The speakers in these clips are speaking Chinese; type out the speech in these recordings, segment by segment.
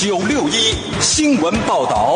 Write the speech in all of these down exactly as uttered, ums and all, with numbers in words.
九六一新闻报道。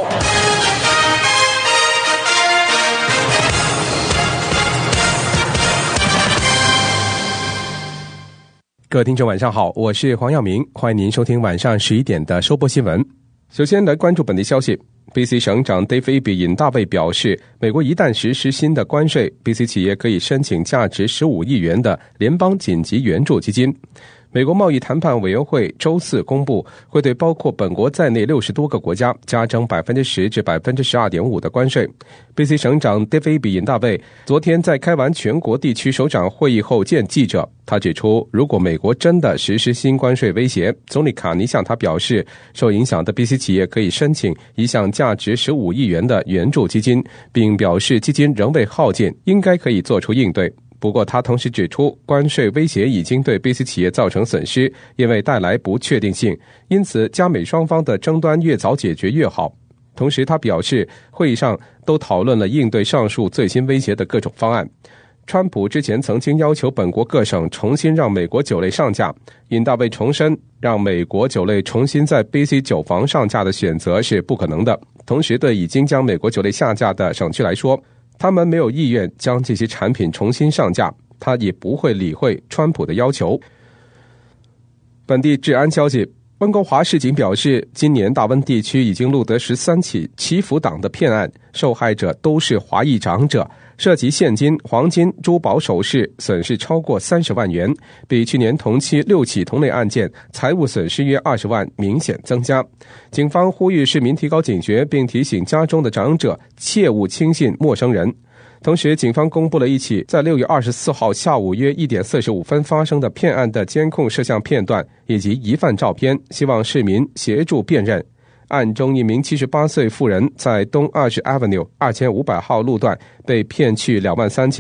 各位听众晚上好，我是黄耀明，欢迎您收听晚上十一点的收播新闻。首先来关注本地消息。 B C 省长 Dave Eby 尹大卫表示，美国一旦实施新的关税， B C 企业可以申请价值十五亿元的联邦紧急援助基金。美国贸易谈判委员会周四公布，会对包括本国在内六十多个国家加征 百分之十 至 百分之十二点五 的关税。 B C 省长 Dave Eby 尹大卫昨天在开完全国地区首长会议后见记者，他指出，如果美国真的实施新关税威胁，总理卡尼向他表示，受影响的 B C 企业可以申请一项价值十五亿元的援助基金，并表示基金仍未耗尽，应该可以做出应对。不过他同时指出，关税威胁已经对 B C 企业造成损失，因为带来不确定性，因此加美双方的争端越早解决越好。同时他表示，会议上都讨论了应对上述最新威胁的各种方案。川普之前曾经要求本国各省重新让美国酒类上架，尹大卫重申，让美国酒类重新在 B C 酒房上架的选择是不可能的。同时对已经将美国酒类下架的省区来说，他们没有意愿将这些产品重新上架，他也不会理会川普的要求。本地治安消息，温哥华市警表示，今年大温地区已经录得十三起祈福党的骗案，受害者都是华裔长者，涉及现金、黄金、珠宝首饰，损失超过三十万元，比去年同期六起同类案件财务损失约二十万明显增加。警方呼吁市民提高警觉，并提醒家中的长者切勿轻信陌生人。同时，警方公布了一起在六月二十四号下午约一点四十五分发生的骗案的监控摄像片段以及疑犯照片，希望市民协助辨认。案中一名七十八岁妇人在东二十 Avenue 二千五百号路段被骗去两万三千